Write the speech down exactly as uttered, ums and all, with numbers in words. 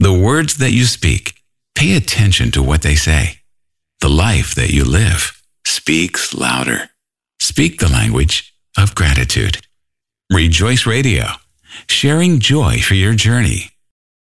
The words that you speak, pay attention to what they say. The life that you live speaks louder. Speak the language of gratitude. Rejoice Radio, sharing joy for your journey.